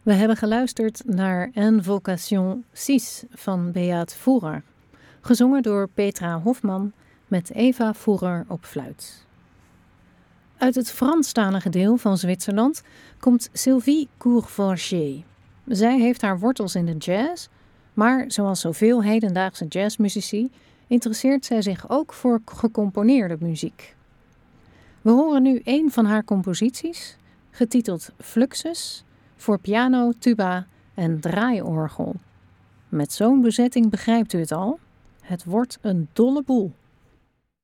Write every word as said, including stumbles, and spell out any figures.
We hebben geluisterd naar Invocation zes van Beat Voerer, gezongen door Petra Hofman met Eva Voerer op fluit. Uit het Franstalige deel van Zwitserland komt Sylvie Courvoisier. Zij heeft haar wortels in de jazz, maar zoals zoveel hedendaagse jazzmuzici interesseert zij zich ook voor gecomponeerde muziek. We horen nu een van haar composities, getiteld Fluxus, voor piano, tuba en draaiorgel. Met zo'n bezetting begrijpt u het al, het wordt een dolle boel.